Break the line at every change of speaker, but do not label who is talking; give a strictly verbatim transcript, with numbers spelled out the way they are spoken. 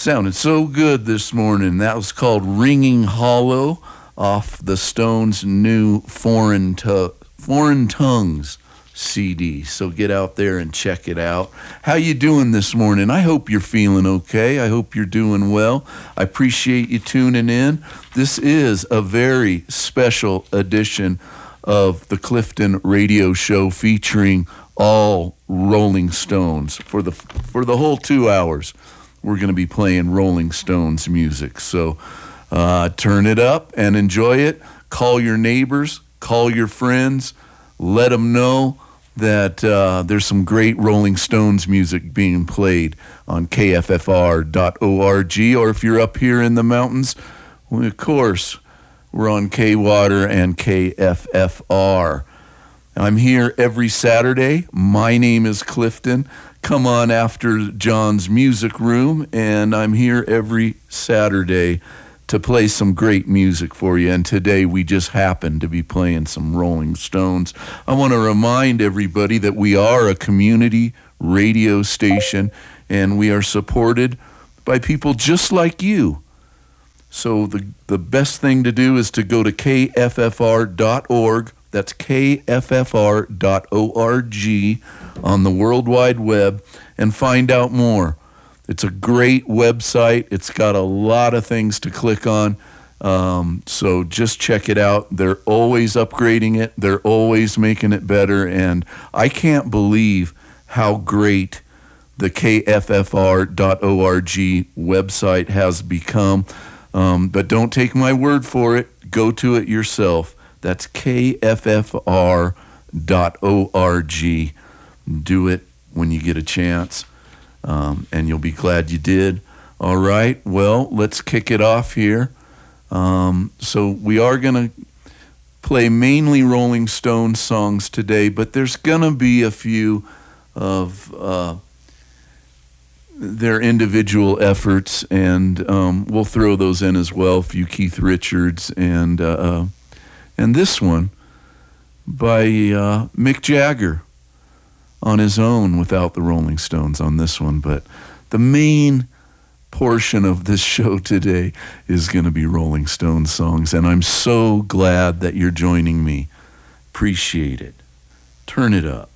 Sounded so good this morning. That was called Ringing Hollow off the Stones' new Foreign, to- Foreign Tongues C D. So get out there and check it out. How you doing this morning? I hope you're feeling okay. I hope you're doing well. I appreciate you tuning in. This is a very special edition of the Clifton Radio Show featuring all Rolling Stones. For the for the whole two hours, we're going to be playing Rolling Stones music. So uh, turn it up and enjoy it. Call your neighbors, call your friends, let them know that uh, there's some great Rolling Stones music being played on K F F R dot org, or if you're up here in the mountains, well, of course, we're on K-Water and K F F R. I'm here every Saturday. My name is Clifton. Come on after John's Music Room, and I'm here every Saturday to play some great music for you. And today we just happen to be playing some Rolling Stones. I want to remind everybody that we are a community radio station, and we are supported by people just like you. So the, the best thing to do is to go to K F F R dot org. That's K F F R dot org on the World Wide Web and find out more. It's a great website. It's got a lot of things to click on. Um, so just check it out. They're always upgrading it. They're always making it better. And I can't believe how great the K F F R dot org website has become. Um, but don't take my word for it. Go to it yourself. That's K F F R dot org. Do it when you get a chance, um, and you'll be glad you did. All right, well, let's kick it off here. Um, so we are going to play mainly Rolling Stones songs today, but there's going to be a few of uh, their individual efforts, and um, we'll throw those in as well. A few Keith Richards and uh, uh, and this one by uh, Mick Jagger on his own without the Rolling Stones on this one. But the main portion of this show today is going to be Rolling Stones songs, and I'm so glad that you're joining me. Appreciate it. Turn it up.